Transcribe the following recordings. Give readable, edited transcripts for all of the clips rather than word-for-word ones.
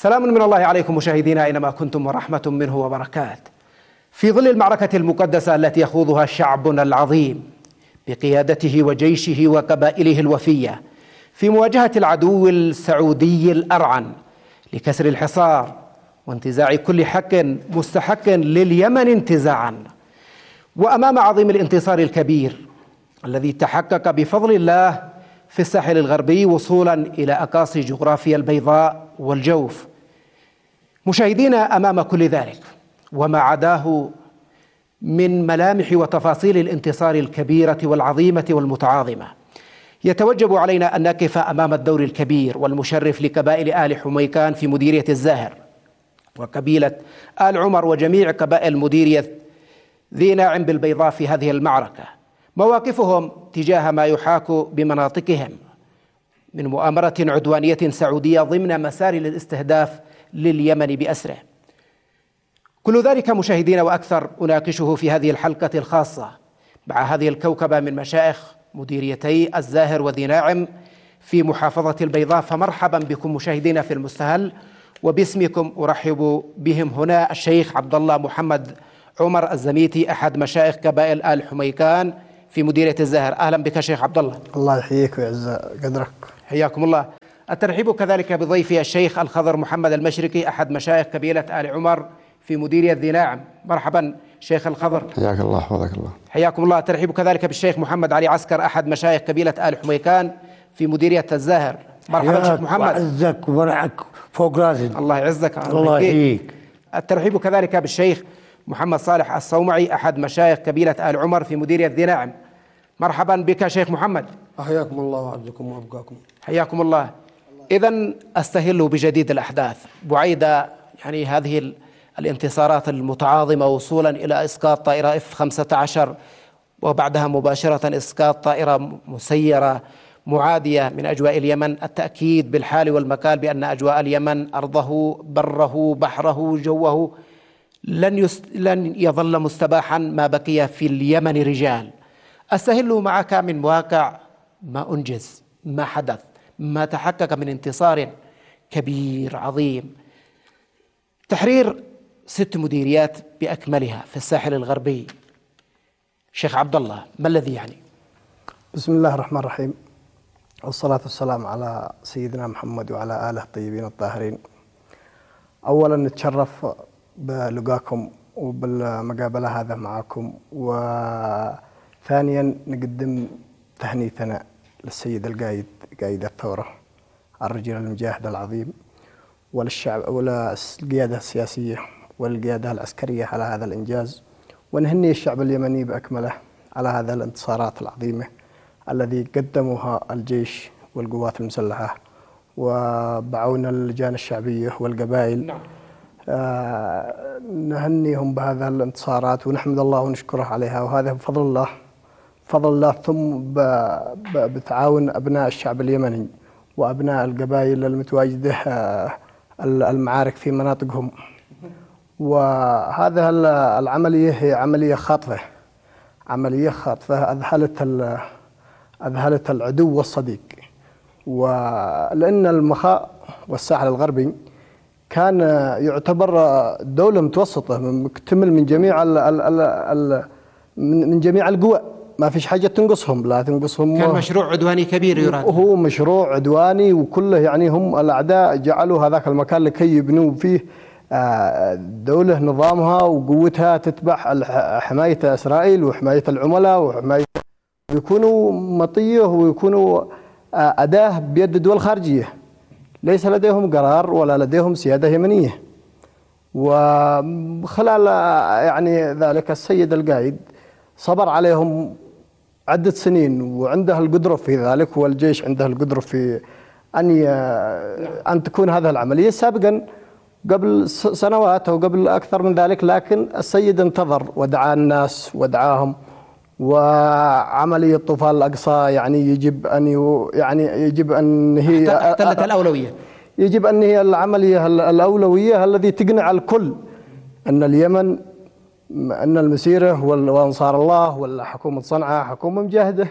سلام من الله عليكم مشاهدينا أينما كنتم ورحمة منه وبركات. في ظل المعركة المقدسة التي يخوضها شعبنا العظيم بقيادته وجيشه وقبائله الوفية في مواجهة العدو السعودي الأرعن لكسر الحصار وانتزاع كل حق مستحق لليمن انتزاعا، وأمام عظيم الانتصار الكبير الذي تحقق بفضل الله في الساحل الغربي وصولا إلى أقاصي جغرافيا البيضاء والجوف، مشاهدينا أمام كل ذلك وما عداه من ملامح وتفاصيل الانتصار الكبيرة والعظيمة والمتعاظمة، يتوجب علينا أن نقف أمام الدور الكبير والمشرف لقبائل آل حميكان في مديرية الزاهر وقبيلة آل عمر وجميع قبائل مديرية ذي ناعم بالبيضاء في هذه المعركة. مواقفهم تجاه ما يحاك بمناطقهم من مؤامرة عدوانية سعودية ضمن مسار الاستهداف لليمن بأسره، كل ذلك مشاهدين وأكثر أناقشه في هذه الحلقة الخاصة مع هذه الكوكبة من مشايخ مديريتي الزاهر وذي ناعم في محافظة البيضاء. فمرحبا بكم مشاهدينا في المستهل، وباسمكم أرحب بهم هنا الشيخ عبد الله محمد عمر الزميتي أحد مشايخ قبائل آل حميكان في مديرية الزاهر. أهلا بك شيخ عبد الله. الله يحييك ويعز قدرك. حياكم الله. الترحيب كذلك بضيفي الشيخ الخضر محمد المشرقي أحد مشايخ قبيلة آل عمر في مديرية ذي ناعم. مرحبا شيخ الخضر. حياك الله وحفظك الله. حياكم الله. الترحيب كذلك بالشيخ محمد علي عسكر أحد مشايخ قبيلة آل حميكان في مديرية الزاهر. مرحبا شيخ محمد. يعزك ومنعك فوق راسي. الله يعزك. الله يحييك. الترحيب كذلك بالشيخ محمد صالح الصومعي أحد مشايخ قبيلة آل عمر في مديرية ذي ناعم. مرحبا بك شيخ محمد. حياكم الله وعزكم وأبقاكم. حياكم الله. إذن أستهل بجديد الأحداث بعيد يعني هذه الانتصارات المتعاظمة وصولا إلى إسقاط طائرة F-15 وبعدها مباشرة إسقاط طائرة مسيرة معادية من أجواء اليمن. التأكيد بالحال والمكال بأن أجواء اليمن أرضه بره بحره جوه لن يظل مستباحا ما بقي في اليمن رجال. أستهل معك من واقع ما أنجز، ما حدث، ما تحقق من انتصار كبير عظيم، تحرير 6 مديريات بأكملها في الساحل الغربي. شيخ عبد الله، ما الذي يعني؟ بسم الله الرحمن الرحيم، والصلاة والسلام على سيدنا محمد وعلى آله الطيبين الطاهرين. أولا نتشرف بلقاكم وبالمقابلة هذا معكم، وثانيا نقدم تهنئتنا للسيد القائد، قائد الثورة، الرجل المجاهد العظيم، وللشعب وللقيادة السياسية والقيادة العسكرية على هذا الإنجاز، ونهني الشعب اليمني بأكمله على هذا الانتصارات العظيمة الذي قدموها الجيش والقوات المسلحة وبعون اللجان الشعبية والقبائل. نعم. نهنيهم بهذا الانتصارات ونحمد الله ونشكره عليها، وهذا بفضل الله، بفضل الله ثم بتعاون أبناء الشعب اليمني وأبناء القبائل المتواجدة المعارك في مناطقهم. وهذا العملية هي عملية خاطفة، عملية خاطفة أذهلت العدو والصديق. ولأن المخاء والساحل الغربي كان يعتبر دولة متوسطة مكتمل من جميع القوى، ما فيش حاجة تنقصهم، لا تنقصهم. كان مشروع عدواني كبير يراد. وهو مشروع عدواني وكله يعني هم الأعداء جعلوا هذاك المكان لكي يبنوا فيه دولة نظامها وقوتها تتبع حماية إسرائيل وحماية العملاء وحماية، ويكونوا مطية ويكونوا أداة بيد الدول الخارجية، ليس لديهم قرار ولا لديهم سيادة يمنية. وخلال يعني ذلك السيد القائد صبر عليهم عدة سنين، وعنده القدرة في ذلك، والجيش عنده القدرة في أن تكون هذه العملية سابقا قبل سنوات أو قبل أكثر من ذلك، لكن السيد انتظر ودعا الناس ودعاهم. وعملية طوفان الأقصى يعني يجب أن هي احتلت الأولوية، يجب أن هي العملية الأولوية الذي تقنع الكل أن اليمن، أن المسيرة وأنصار الله ولا حكومة صنعاء حكومة مجاهدة،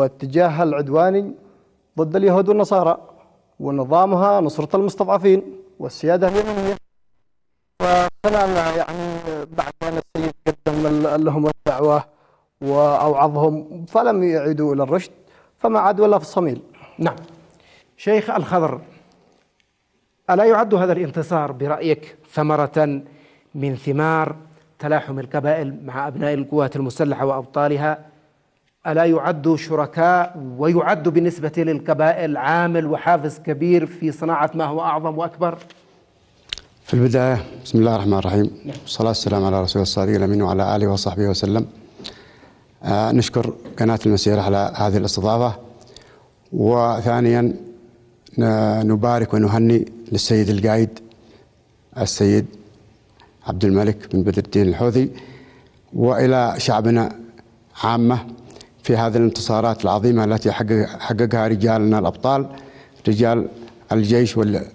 واتجاهها العدواني ضد اليهود والنصارى، ونظامها نصرة المستضعفين والسيادة اليمنية. فسمعنا يعني بعد أن السيد قدم لهم الدعوة وأوعظهم فلم يعيدوا إلى الرشد، فما عاد ولا في الصميل. نعم. شيخ الخضر، ألا يعد هذا الانتصار برأيك ثمرة من ثمار تلاحم القبائل مع أبناء القوات المسلحة وأبطالها؟ ألا يعد شركاء ويعد بالنسبة للقبائل عامل وحافز كبير في صناعة ما هو أعظم وأكبر؟ في البداية بسم الله الرحمن الرحيم، والصلاة والسلام على رسول الصادق الأمين وعلى آله وصحبه وسلم. نشكر قناة المسيرة على هذه الاستضافة، وثانيا نبارك ونهني للسيد القائد السيد عبد الملك بن بدر الدين الحوثي وإلى شعبنا عامة في هذه الانتصارات العظيمة التي حققها رجالنا الأبطال، رجال الجيش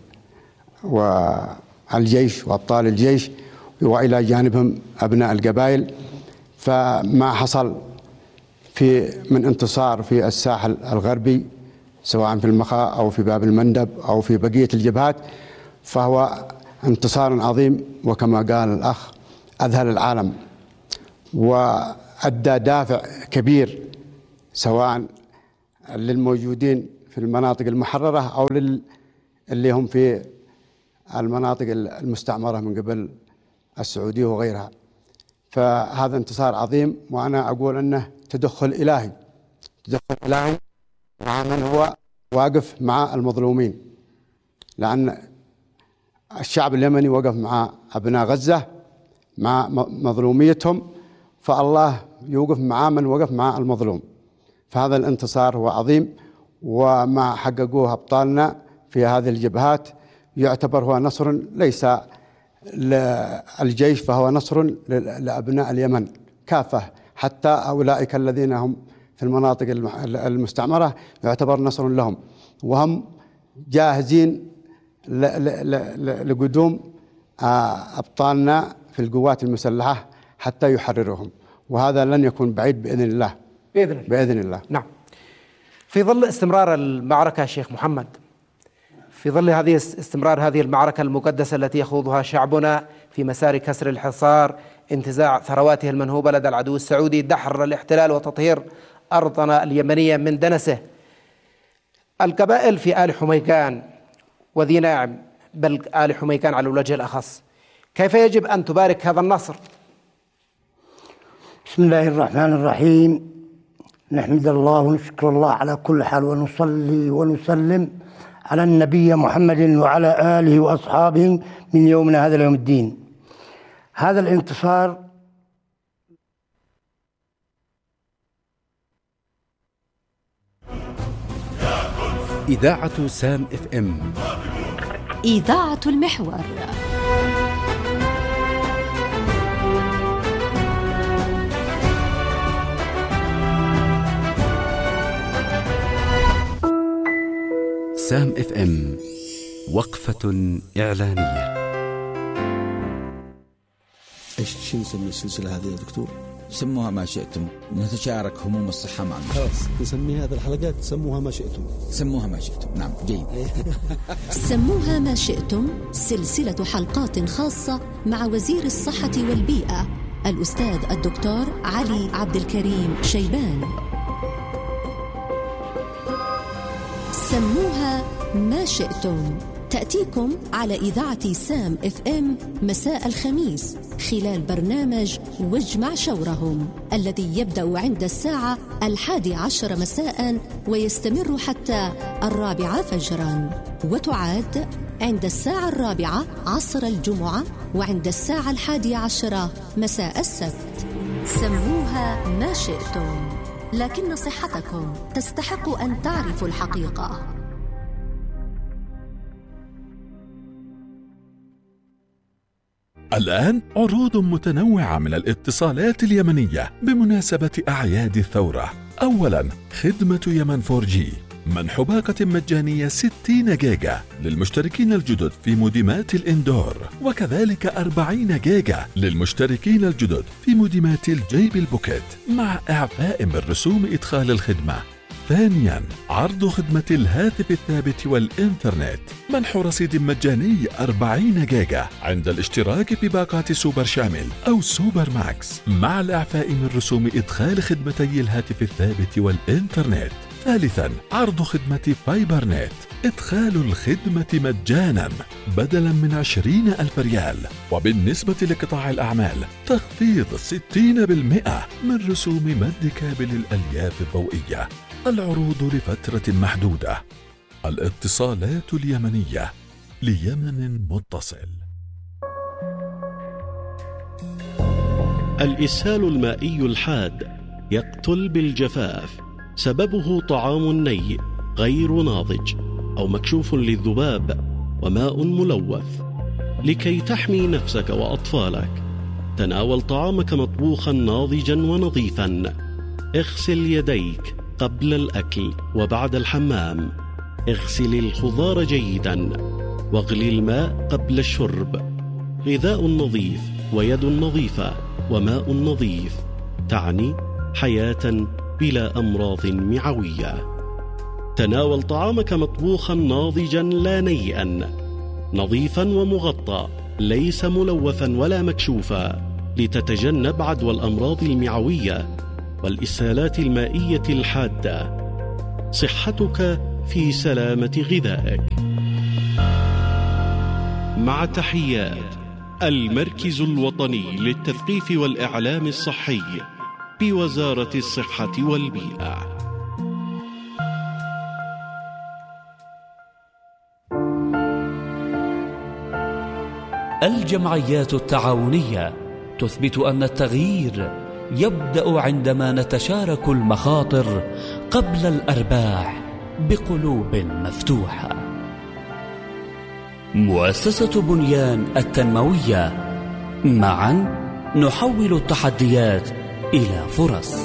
والجيش وأبطال الجيش، وإلى جانبهم أبناء القبائل. فما حصل من انتصار في الساحل الغربي سواء في المخا أو في باب المندب أو في بقية الجبهات فهو انتصار عظيم، وكما قال الأخ أذهل العالم وأدى دافع كبير سواء للموجودين في المناطق المحررة أو اللي هم في المناطق المستعمرة من قبل السعودية وغيرها. فهذا انتصار عظيم، وأنا أقول أنه تدخل إلهي مع من هو واقف مع المظلومين، لأن الشعب اليمني وقف مع أبناء غزة مع مظلوميتهم، فالله يوقف مع من وقف مع المظلوم. فهذا الانتصار هو عظيم، وما حققوه أبطالنا في هذه الجبهات يعتبر هو نصر ليس للجيش، فهو نصر لأبناء اليمن كافة، حتى أولئك الذين هم في المناطق المستعمرة يعتبر نصر لهم، وهم جاهزين لقدوم أبطالنا في القوات المسلحة حتى يحررهم، وهذا لن يكون بعيد بإذن الله. بإذن الله. نعم. في ظل استمرار المعركة شيخ محمد، في ظل استمرار هذه المعركة المقدسة التي يخوضها شعبنا في مسار كسر الحصار، انتزاع ثرواته المنهوبة لدى العدو السعودي، دحر الاحتلال وتطهير أرضنا اليمنية من دنسه، القبائل في آل حميكان وذي ناعم، بل آل حميكان على الوجه الأخص، كيف يجب أن تبارك هذا النصر؟ بسم الله الرحمن الرحيم. نحمد الله ونشكر الله على كل حال، ونصلي ونسلم على النبي محمد وعلى آله وأصحابه من يومنا هذا اليوم الدين. هذا الانتصار إذاعة سام FM، إذاعة المحور. سام FM، وقفة إعلانية. شو نسمي السلسلة هذه يا دكتور؟ سموها ما شئتم، نتشارك هموم الصحة مع الناس. خلاص نسمي هذه الحلقات سموها ما شئتم. سموها ما شئتم، نعم جيد. سموها ما شئتم، سلسلة حلقات خاصة مع وزير الصحة والبيئة الأستاذ الدكتور علي عبد الكريم شيبان. سموها ما شئتم، تأتيكم على إذاعة سام FM مساء الخميس خلال برنامج واجمع شورهم الذي يبدأ عند الساعة 11 مساء ويستمر حتى 4 فجرا، وتعاد عند الساعة 4 عصر الجمعة وعند الساعة 11 مساء السبت. سموها ما شئتم، لكن صحتكم تستحق أن تعرفوا الحقيقة. الآن عروض متنوعة من الاتصالات اليمنية بمناسبة أعياد الثورة. أولاً، خدمة يمن 4G، منح باقة مجانية 60 جيجا للمشتركين الجدد في موديمات الإندور، وكذلك 40 جيجا للمشتركين الجدد في موديمات الجيب البوكيت، مع إعفاء من رسوم إدخال الخدمة. ثانياً، عرض خدمة الهاتف الثابت والإنترنت، منح رصيد مجاني 40 جيجا عند الاشتراك بباقات سوبر شامل أو سوبر ماكس، مع الإعفاء من رسوم إدخال خدمتي الهاتف الثابت والإنترنت. ثالثاً، عرض خدمة فايبر نت، إدخال الخدمة مجاناً بدلاً من 20,000 ريال، وبالنسبة لقطاع الأعمال تخفيض 60% من رسوم مد كابل الألياف الضوئية. العروض لفترة محدودة. الاتصالات اليمنية ليمن متصل. الإسهال المائي الحاد يقتل بالجفاف، سببه طعام ني غير ناضج أو مكشوف للذباب وماء ملوث. لكي تحمي نفسك وأطفالك، تناول طعامك مطبوخا ناضجا ونظيفا. اغسل يديك قبل الأكل وبعد الحمام. اغسل الخضار جيدا واغلي الماء قبل الشرب. غذاء نظيف ويد نظيفة وماء نظيف تعني حياة بلا أمراض معوية. تناول طعامك مطبوخا ناضجا لا نيئا، نظيفا ومغطى، ليس ملوثا ولا مكشوفا، لتتجنب عدوى الأمراض المعوية والإسهالات المائية الحادة. صحتك في سلامة غذائك. مع تحيات المركز الوطني للتثقيف والإعلام الصحي بوزارة الصحة والبيئة. الجمعيات التعاونية تثبت أن التغيير يبدأ عندما نتشارك المخاطر قبل الأرباح بقلوب مفتوحة. مؤسسة بنيان التنموية، معا نحول التحديات إلى فرص.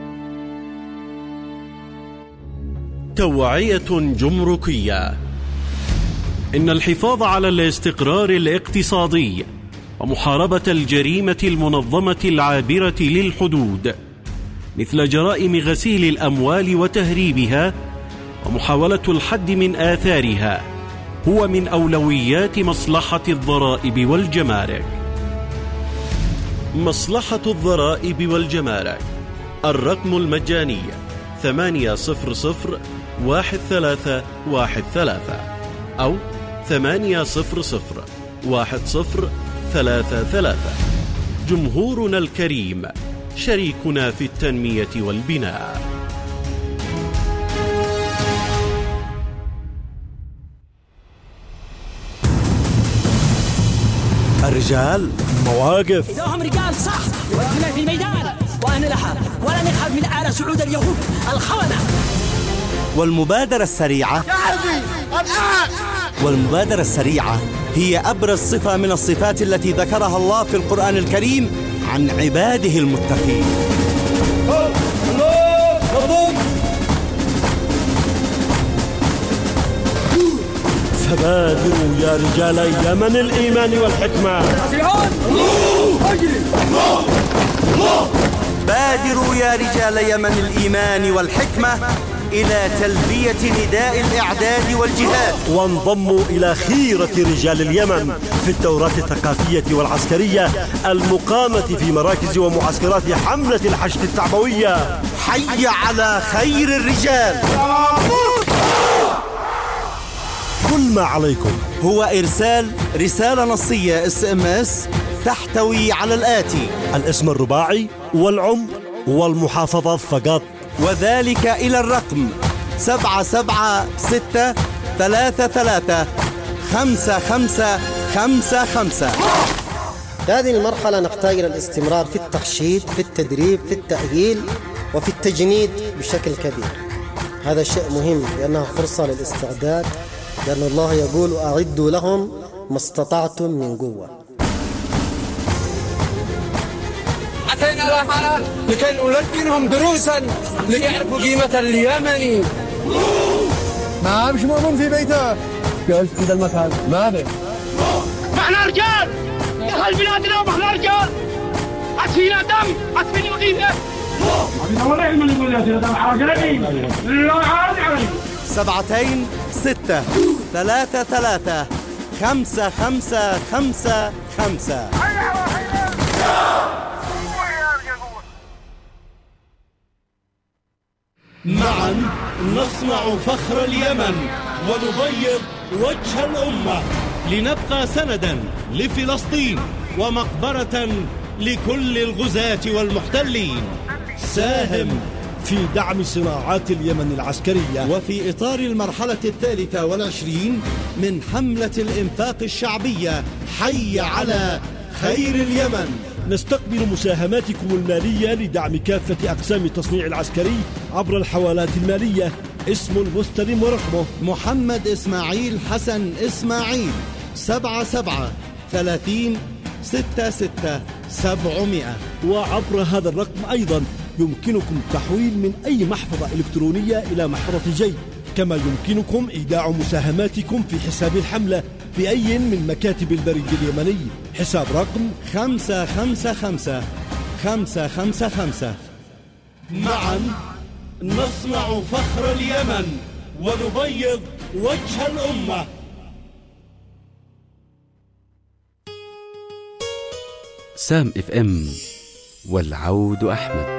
توعية جمركية. إن الحفاظ على الاستقرار الاقتصادي ومحاربة الجريمة المنظمة العابرة للحدود مثل جرائم غسيل الأموال وتهريبها ومحاولة الحد من آثارها هو من أولويات مصلحة الضرائب والجمارك. مصلحة الضرائب والجمارك. الرقم المجاني 800-1313 أو 800-1033. جمهورنا الكريم شريكنا في التنمية والبناء. الرجال مواقف. إذا هم رجال صح وإحنا في الميدان وأنا لها ولا نخاف من آل سعود اليهود الخونة. والمبادرة السريعة. والمبادرة السريعة هي أبرز صفة من الصفات التي ذكرها الله في القرآن الكريم عن عباده المتقين. فبادروا يا رجال يمن الإيمان والحكمة. بادروا يا رجال يمن الإيمان والحكمة إلى تلبية نداء الإعداد والجهاد، وانضموا إلى خيرة رجال اليمن في الدورات الثقافية والعسكرية المقامة في مراكز ومعسكرات حملة الحشد التعبوية. حي على خير الرجال. كل ما عليكم هو إرسال رسالة نصية SMS تحتوي على الآتي: الاسم الرباعي والعمر والمحافظة فقط، وذلك إلى الرقم 776335555. في هذه المرحلة نحتاج إلى الاستمرار في التخشيد، في التدريب، في التأهيل وفي التجنيد بشكل كبير. هذا شيء مهم لأنها فرصة للاستعداد، لأن الله يقول أعدوا لهم ما استطعتم من قوة. أتينا الآن لكي نلقنهم دروسا ليعرفوا قيمة اليمني. ما مش مؤمن في بيته جالس عند المكان ما به. احنا رجال دخل بلادنا واحنا رجال. أسفينا دم أسفين الغيثة 7 6 3 3 5 5 5 5. معا نصنع فخر اليمن ونبيض وجه الأمة، لنبقى سندا لفلسطين ومقبرة لكل الغزاة والمحتلين. ساهم في دعم صناعات اليمن العسكرية، وفي إطار المرحلة 23 من حملة الإنفاق الشعبية حي على خير اليمن. نستقبل مساهماتكم المالية لدعم كافة أقسام التصنيع العسكري عبر الحوالات المالية. اسم المستلم ورقمه محمد إسماعيل حسن إسماعيل 77 30 66 700. وعبر هذا الرقم أيضا يمكنكم التحويل من أي محفظة إلكترونية إلى محفظة جي، كما يمكنكم إيداع مساهماتكم في حساب الحملة بأي من مكاتب البريد اليمني. حساب رقم 555 555. معا نصنع فخر اليمن ونبيض وجه الأمة. سام FM والعود أحمد.